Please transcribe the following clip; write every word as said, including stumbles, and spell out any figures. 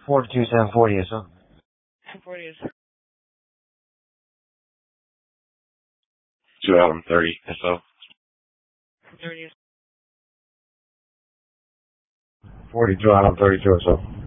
forty-two seven forty S O. forty is two Adam thirty S O. thirty is forty-two Adam thirty-two S O.